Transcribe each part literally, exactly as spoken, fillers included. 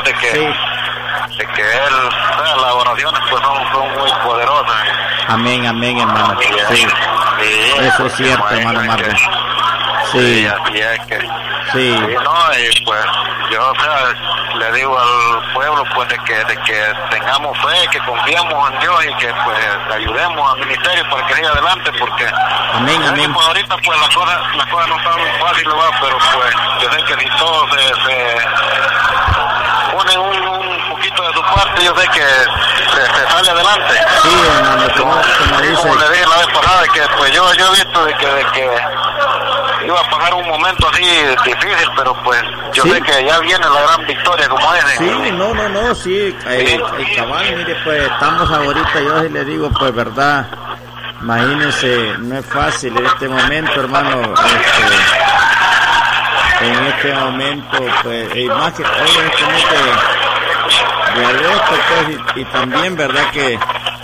de que, sí. de que él, o sea, las oraciones pues son, son muy poderosas. Amén, amén, hermano. Sí, sí. sí. Eso es cierto, hermano Marvin. Sí. Sí, así es que. Sí. sí. No, y pues yo, o sea, le digo al pueblo pues de que, de que tengamos fe, que confiemos en Dios y que pues ayudemos al ministerio para que siga adelante, porque amén, amén. Pues ahorita pues las cosas, las cosas no están fáciles, pero pues yo sé que si todos se, se ponen un, un poquito de su parte, yo sé que se, se sale adelante. Sí, hermano, como, como dice. Como le dije la vez pasada, que pues yo, yo he visto de que, de que iba a pasar un momento así difícil, pero pues yo ¿sí? sé que ya viene la gran victoria, como dicen. Sí, no, no, no, sí, el, ¿sí? el cabal, mire, pues estamos ahorita, yo sí le digo, pues verdad, imagínense, no es fácil en este momento, hermano, este, en este momento, pues, y más que hoy en este momento de, de agosto, pues, y, y también, verdad que,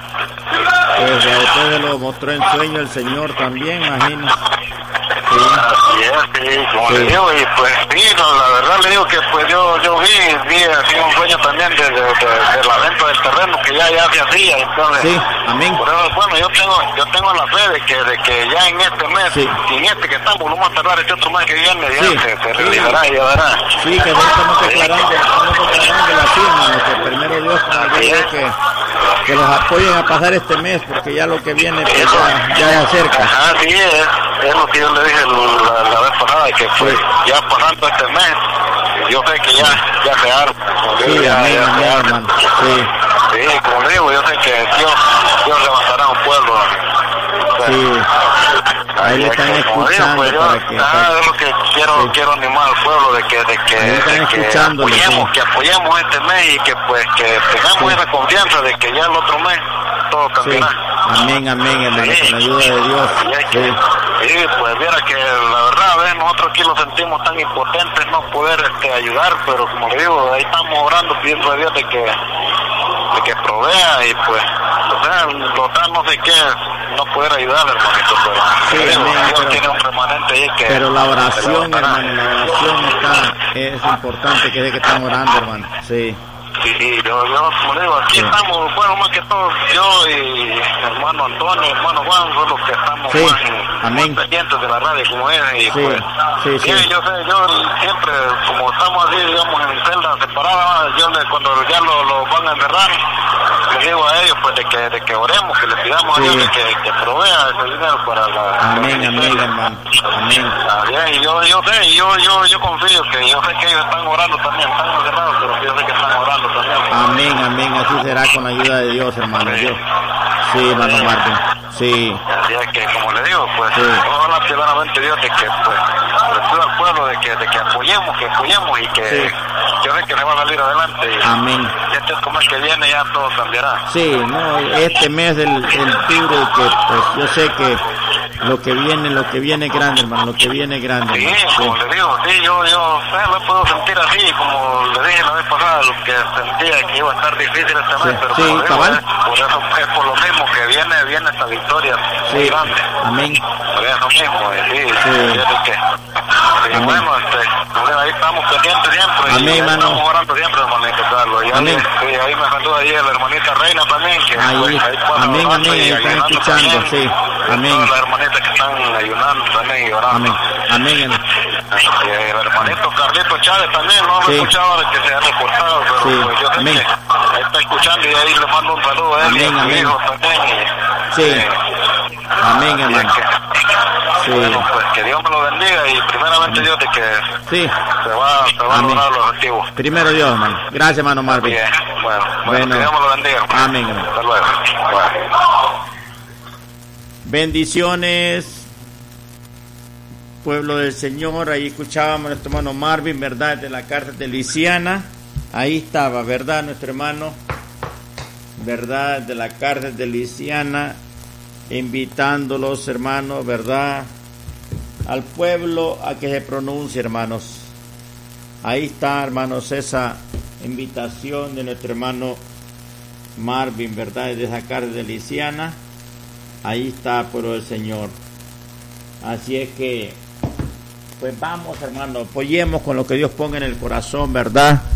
pues, después de lo mostró en sueño el Señor también, imagínense. Sí. Así es, sí, como sí. le digo, y pues sí, no, la verdad le digo que pues yo yo vi, vi así un sueño también de, de, de, de la venta del terreno que ya ya se hacía, entonces, sí, amén. Por eso, bueno, yo tengo yo tengo la fe de que de que ya en este mes, sí. y en este que estamos, no más tardar este otro mes que viene, ya sí. se, se realizará y ya verá. Sí, que estamos declarando, estamos declarando la firma, que primero Dios para que que los apoyen a pasar este mes, porque ya lo que viene pues, ya, ya es cerca. Ajá, sí, es, es lo que yo le dije la, la vez pasada, que pues sí. ya pasando este mes, yo sé que ya, ya se arma. Sí, ya, amén, ya amén, hermano. Sí. sí, como le digo, yo sé que Dios, Dios levantará un pueblo. O sea, sí. Ahí le están escuchando digo, pues para yo, que... Ah, es lo que quiero, sí. quiero animar al pueblo de que, de que, de que apoyemos, sí. que apoyemos este mes y que pues que tengamos sí. esa confianza de que ya el otro mes todo cambiará. Sí. Amén, amén, hermano, sí. con la ayuda de Dios. Que, sí. sí, pues viera que la verdad, ¿ves? Nosotros aquí lo sentimos tan impotentes no poder este, ayudar, pero como le digo, ahí estamos orando pidiendo a Dios de que, de que provea y pues, o sea, total no sé qué, no poder ayudar, hermanito, pero sí, digo, amén, Dios pero, tiene un remanente ahí que... Pero la oración, hermano, la oración está, es importante que de que están orando, hermano, sí. Sí, yo, yo como le digo, aquí sí. estamos, bueno, más que todo, yo y mi hermano Antonio, hermano Juan, son los que estamos sí. más, más pendientes de la radio, como es, y sí. pues, sí, sí. sí, yo sé, yo siempre, como estamos así, digamos, en celdas separadas, yo le, cuando ya lo, lo van a enterrar, les digo a ellos, pues, de que, de que oremos, que le pidamos sí. a Dios de que, que provea ese dinero para la... Amén, amén, hermano, amén. Ah, bien, y yo, yo sé, y yo, yo, yo confío, que yo sé que ellos están orando también, están encerrados, pero yo sé que están orando también. Amén, amén, así será con la ayuda de Dios, hermano. Sí, Dios. Sí, hermano Martín. Sí. Así es que, como le digo, pues, sí. ojalá primeramente Dios de que, pues, le pido al pueblo de que, de que apoyemos, que apoyemos y que sí. yo sé que se va a salir adelante. Y amén. este otro mes que viene ya todo cambiará. Sí, no, este mes el, el tigre que, pues, yo sé que lo que viene, lo que viene es grande, hermano, lo que viene es grande. Sí, hermano. como sí. le digo, sí, yo, yo eh, lo puedo sentir así, como le dije la vez pasada, lo que sentía que iba a estar difícil este mes, sí. pero sí, como cabal. digo, eh, por eso es por lo mismo que viene, viene esta victoria sí. muy grande. Amén. Por eso mismo, eh, sí, sí. que, sí bueno, este, ahí estamos pendientes siempre. Amén, y hermano. Estamos orando siempre, hermanito Carlos. Y amén. Ahí, sí, ahí me saluda ahí la hermanita Reina también. Que, ahí, pues, ahí amén, amén, ahí están escuchando, también, sí. Amén. Todas las hermanitas que están ayunando también y orando. Amén, amén. Y el hermanito Carlito Chávez también, no lo sí. he escuchado de que se ha reportado, pero sí. pues yo sé amén. que ahí está escuchando y ahí le mando un saludo a él amén, y a su amén. hijo también. Y, sí. Eh, amén, hermano. Que, sí. Bueno, pues que Dios me lo bendiga y primeramente Dios de que sí. se va, se va a lograr los objetivos. Primero Dios, hermano. Gracias, hermano Marvin. Bien. Bueno, bueno, bueno. que Dios me lo bendiga. Hermano. Amén, hermano. Hasta luego. Bueno. Bendiciones, pueblo del Señor. Ahí escuchábamos a nuestro hermano Marvin, ¿verdad? De la cárcel de Luisiana. Ahí estaba, ¿verdad? Nuestro hermano, ¿verdad? De la cárcel de Luisiana, invitándolos, hermanos, ¿verdad? Al pueblo a que se pronuncie, hermanos. Ahí está, hermanos, esa invitación de nuestro hermano Marvin, ¿verdad? De esa cárcel de Luisiana. Ahí está, pueblo del Señor. Así es que, pues vamos, hermano, apoyemos con lo que Dios ponga en el corazón, ¿verdad?